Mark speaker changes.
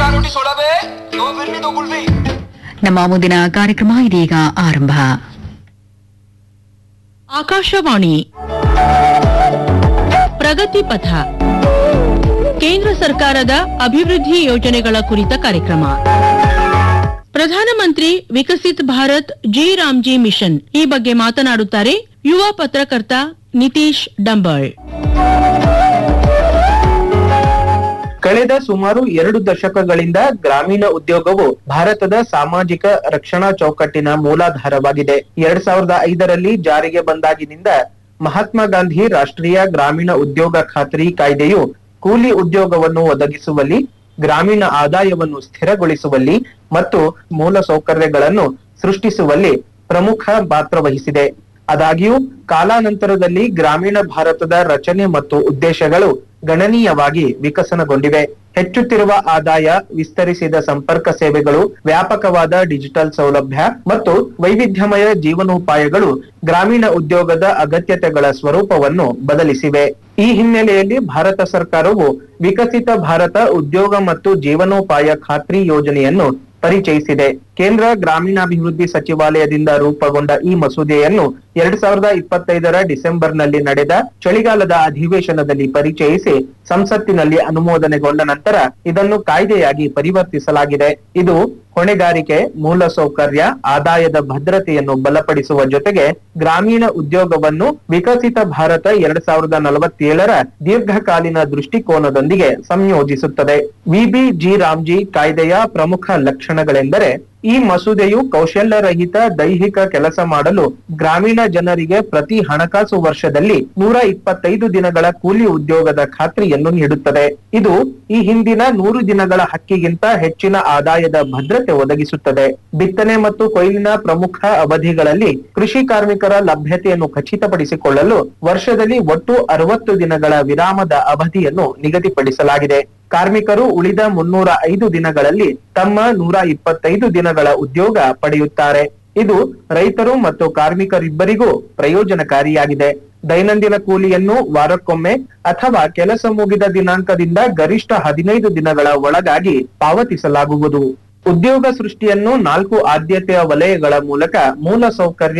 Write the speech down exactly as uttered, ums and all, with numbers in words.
Speaker 1: रोटी सोलह पे, दो फिरनी दो कुल्फी।
Speaker 2: ನಮ್ಮ ಮುಂದಿನ ಕಾರ್ಯಕ್ರಮ ಇದೀಗ ಆರಂಭ.
Speaker 3: ಆಕಾಶವಾಣಿ ಪ್ರಗತಿ ಪಥ ಕೇಂದ್ರ ಸರ್ಕಾರದ ಅಭಿವೃದ್ಧಿ ಯೋಜನೆಗಳ ಕುರಿತ ಕಾರ್ಯಕ್ರಮ. ಪ್ರಧಾನಮಂತ್ರಿ ವಿಕಸಿತ್ ಭಾರತ್ ಜಿ ರಾಮ್ಜಿ ಮಿಷನ್ ಈ ಬಗ್ಗೆ ಮಾತನಾಡುತ್ತಾರೆ ಯುವ ಪತ್ರಕರ್ತ ನಿತೀಶ್ ಡಂಬಾಳ್.
Speaker 4: ಕಳೆದ ಸುಮಾರು ಎರಡು ದಶಕಗಳಿಂದ ಗ್ರಾಮೀಣ ಉದ್ಯೋಗವು ಭಾರತದ ಸಾಮಾಜಿಕ ರಕ್ಷಣಾ ಚೌಕಟ್ಟಿನ ಮೂಲಾಧಾರವಾಗಿದೆ. ಎರಡ್ ಸಾವಿರದ ಐದರಲ್ಲಿ ಜಾರಿಗೆ ಬಂದಾಗಿನಿಂದ ಮಹಾತ್ಮ ಗಾಂಧಿ ರಾಷ್ಟ್ರೀಯ ಗ್ರಾಮೀಣ ಉದ್ಯೋಗ ಖಾತ್ರಿ ಕಾಯ್ದೆಯು ಕೂಲಿ ಉದ್ಯೋಗವನ್ನು ಒದಗಿಸುವಲ್ಲಿ, ಗ್ರಾಮೀಣ ಆದಾಯವನ್ನು ಸ್ಥಿರಗೊಳಿಸುವಲ್ಲಿ ಮತ್ತು ಮೂಲ ಸೌಕರ್ಯಗಳನ್ನು ಸೃಷ್ಟಿಸುವಲ್ಲಿ ಪ್ರಮುಖ ಪಾತ್ರ ವಹಿಸಿದೆ. ಆದಾಗ್ಯೂ ಕಾಲಾನಂತರದಲ್ಲಿ ಗ್ರಾಮೀಣ ಭಾರತದ ರಚನೆ ಮತ್ತು ಉದ್ದೇಶಗಳು ಗಣನೀಯವಾಗಿ ವಿಕಸನಗೊಂಡಿವೆ. ಹೆಚ್ಚುತ್ತಿರುವ ಆದಾಯ, ವಿಸ್ತರಿಸಿದ ಸಂಪರ್ಕ ಸೇವೆಗಳು, ವ್ಯಾಪಕವಾದ ಡಿಜಿಟಲ್ ಸೌಲಭ್ಯ ಮತ್ತು ವೈವಿಧ್ಯಮಯ ಜೀವನೋಪಾಯಗಳು ಗ್ರಾಮೀಣ ಉದ್ಯೋಗದ ಅಗತ್ಯತೆಗಳ ಸ್ವರೂಪವನ್ನು ಬದಲಿಸಿವೆ. ಈ ಹಿನ್ನೆಲೆಯಲ್ಲಿ ಭಾರತ ಸರ್ಕಾರವು ವಿಕಸಿತ ಭಾರತ ಉದ್ಯೋಗ ಮತ್ತು ಜೀವನೋಪಾಯ ಖಾತ್ರಿ ಯೋಜನೆಯನ್ನು ಪರಿಚಯಿಸಿದೆ. ಕೇಂದ್ರ ಗ್ರಾಮೀಣಾಭಿವೃದ್ಧಿ ಸಚಿವಾಲಯದಿಂದ ರೂಪುಗೊಂಡ ಈ ಮಸೂದೆಯನ್ನು ಎರಡ್ ಸಾವಿರದ ಇಪ್ಪತ್ತೈದರ ಡಿಸೆಂಬರ್ನಲ್ಲಿ ನಡೆದ ಚಳಿಗಾಲದ ಅಧಿವೇಶನದಲ್ಲಿ ಪರಿಚಯಿಸಿ ಸಂಸತ್ತಿನಲ್ಲಿ ಅನುಮೋದನೆಗೊಂಡ ನಂತರ ಇದನ್ನು ಕಾಯ್ದೆಯಾಗಿ ಪರಿವರ್ತಿಸಲಾಗಿದೆ. ಇದು ಹೊಣೆಗಾರಿಕೆ, ಮೂಲಸೌಕರ್ಯ, ಆದಾಯದ ಭದ್ರತೆಯನ್ನು ಬಲಪಡಿಸುವ ಜೊತೆಗೆ ಗ್ರಾಮೀಣ ಉದ್ಯೋಗವನ್ನು ವಿಕಸಿತ ಭಾರತ ಎರಡ್ ಸಾವಿರದ ನಲವತ್ತೇಳರ ದೀರ್ಘಕಾಲೀನ ದೃಷ್ಟಿಕೋನದೊಂದಿಗೆ ಸಂಯೋಜಿಸುತ್ತದೆ. ವಿಬಿ ಜಿ ರಾಮ್ಜಿ ಕಾಯ್ದೆಯ ಪ್ರಮುಖ ಲಕ್ಷಣಗಳೆಂದರೆ ಈ ಮಸೂದೆಯು ಕೌಶಲ್ಯರಹಿತ ದೈಹಿಕ ಕೆಲಸ ಮಾಡಲು ಗ್ರಾಮೀಣ ಜನರಿಗೆ ಪ್ರತಿ ಹಣಕಾಸು ವರ್ಷದಲ್ಲಿ ನೂರ ಇಪ್ಪತ್ತೈದು ದಿನಗಳ ಕೂಲಿ ಉದ್ಯೋಗದ ಖಾತ್ರಿಯನ್ನು ನೀಡುತ್ತದೆ. ಇದು ಈ ಹಿಂದಿನ ನೂರು ದಿನಗಳ ಹಕ್ಕಿಗಿಂತ ಹೆಚ್ಚಿನ ಆದಾಯದ ಭದ್ರತೆ ಒದಗಿಸುತ್ತದೆ. ಬಿತ್ತನೆ ಮತ್ತು ಕೊಯ್ಲಿನ ಪ್ರಮುಖ ಅವಧಿಗಳಲ್ಲಿ ಕೃಷಿ ಕಾರ್ಮಿಕರ ಲಭ್ಯತೆಯನ್ನು ಖಚಿತಪಡಿಸಿಕೊಳ್ಳಲು ವರ್ಷದಲ್ಲಿ ಒಟ್ಟು ಅರವತ್ತು ದಿನಗಳ ವಿರಾಮದ ಅವಧಿಯನ್ನು ನಿಗದಿಪಡಿಸಲಾಗಿದೆ. ಕಾರ್ಮಿಕರು ಉಳಿದ ಮುನ್ನೂರ ಐದು ದಿನಗಳಲ್ಲಿ ತಮ್ಮ ನೂರ ಇಪ್ಪತ್ತೈದು ದಿನಗಳ ಉದ್ಯೋಗ ಪಡೆಯುತ್ತಾರೆ. ಇದು ರೈತರು ಮತ್ತು ಕಾರ್ಮಿಕರಿಬ್ಬರಿಗೂ ಪ್ರಯೋಜನಕಾರಿಯಾಗಿದೆ. ದೈನಂದಿನ ಕೂಲಿಯನ್ನು ವಾರಕ್ಕೊಮ್ಮೆ ಅಥವಾ ಕೆಲಸ ಮುಗಿದ ದಿನಾಂಕದಿಂದ ಗರಿಷ್ಠ ಹದಿನೈದು ದಿನಗಳ ಒಳಗಾಗಿ ಪಾವತಿಸಲಾಗುವುದು. ಉದ್ಯೋಗ ಸೃಷ್ಟಿಯನ್ನು ನಾಲ್ಕು ಆದ್ಯತೆಯ ವಲಯಗಳ ಮೂಲಕ ಮೂಲ ಸೌಕರ್ಯ